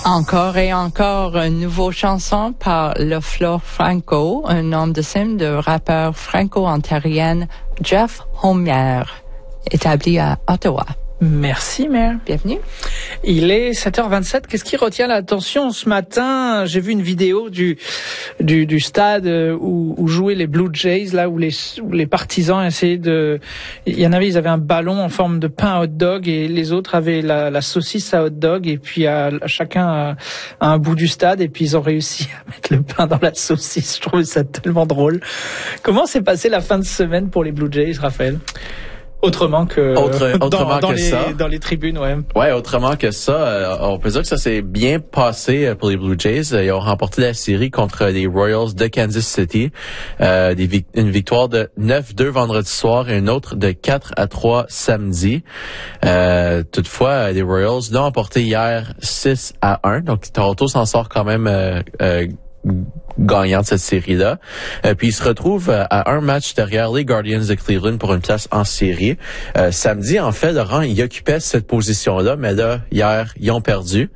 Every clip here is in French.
Encore et encore une nouvelle chanson par LeFleur Franco, un homme de scène de rappeur franco-ontarienne Jeff Homier, établi à Ottawa. Merci, Mère. Bienvenue. Il est 7h27. Qu'est-ce qui retient l'attention ce matin? J'ai vu une vidéo du stade où jouaient les Blue Jays, là où les partisans essayaient de. Il y en avait, ils avaient un ballon en forme de pain à hot dog et les autres avaient la saucisse à hot dog et puis chacun à un bout du stade et puis ils ont réussi à mettre le pain dans la saucisse. Je trouvais ça tellement drôle. Comment s'est passée la fin de semaine pour les Blue Jays, Raphaël? Autrement que dans les tribunes, ouais. Ouais, autrement que ça, on peut dire que ça s'est bien passé pour les Blue Jays. Ils ont remporté la série contre les Royals de Kansas City. Une victoire de 9-2 vendredi soir et une autre de 4-3 samedi. Toutefois, les Royals l'ont emporté hier 6-1. Donc Toronto s'en sort quand même gagnant de cette série-là. Puis il se retrouve à un match derrière les Guardians de Cleveland pour une place en série. Samedi, en fait, Laurent, il occupait cette position-là, mais là, hier, ils ont perdu.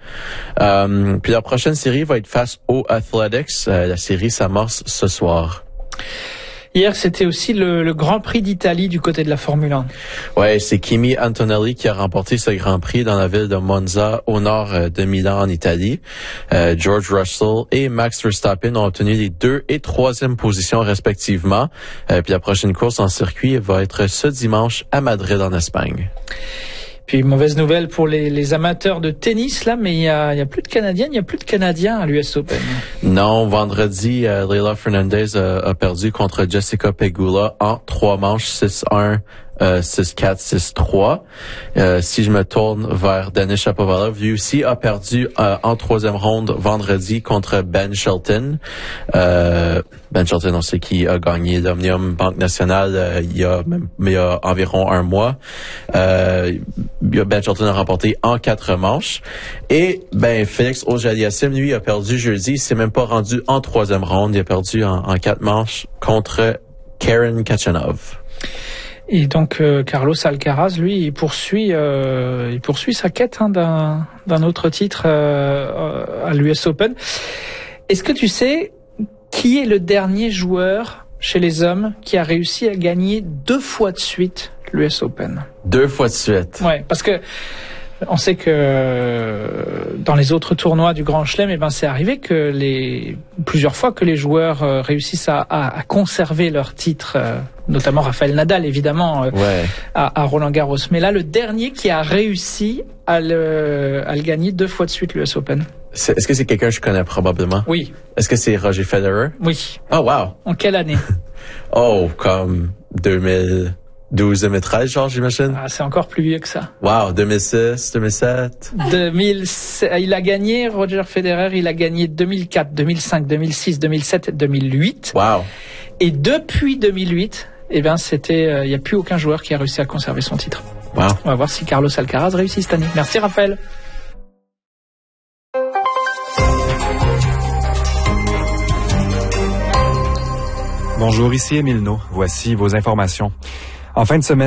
Puis la prochaine série va être face aux Athletics. La série s'amorce ce soir. Hier, c'était aussi le Grand Prix d'Italie du côté de la Formule 1. Ouais, c'est Kimi Antonelli qui a remporté ce Grand Prix dans la ville de Monza, au nord de Milan, en Italie. George Russell et Max Verstappen ont obtenu les 2e et 3e positions respectivement. Puis la prochaine course en circuit va être ce dimanche à Madrid, en Espagne. Puis mauvaise nouvelle pour les amateurs de tennis là, mais il y a plus de Canadiennes, il y a plus de Canadiens à l'US Open. Non, vendredi, Leylah Fernandez a perdu contre Jessica Pegula en 3 manches, 6-1. 6-4, 6-3. Si je me tourne vers Denis Shapovalov, lui aussi a perdu en 3e ronde vendredi contre Ben Shelton. Ben Shelton, on sait qui a gagné l'Omnium Banque Nationale il y a environ un mois. Ben Shelton a remporté en 4 manches. Et Félix Auger-Aliassime, lui, a perdu jeudi. Il s'est même pas rendu en 3e ronde. Il a perdu en 4 manches contre Karen Khachanov. Et donc Carlos Alcaraz, lui, il poursuit sa quête d'un autre titre à l'US Open. Est-ce que tu sais qui est le dernier joueur chez les hommes qui a réussi à gagner 2 fois de suite l'US Open? 2 fois de suite. Ouais, parce que on sait que dans les autres tournois du Grand Chelem, c'est arrivé que plusieurs fois que les joueurs réussissent à conserver leur titre, notamment Rafael Nadal, évidemment, à Roland-Garros. Mais là, le dernier qui a réussi à le gagner 2 fois de suite, l'US Open. Est-ce que c'est quelqu'un que je connais probablement? Oui. Est-ce que c'est Roger Federer? Oui. Oh, wow. En quelle année? Comme 2012-2013, genre, j'imagine. Ah, c'est encore plus vieux que ça. Wow, 2006, 2007. Il a gagné, Roger Federer, il a gagné 2004, 2005, 2006, 2007, 2008. Wow. Et depuis 2008, il y a plus aucun joueur qui a réussi à conserver son titre. Wow. On va voir si Carlos Alcaraz réussit cette année. Merci, Raphaël. Bonjour, ici Émile No. Voici vos informations. En fin de semaine,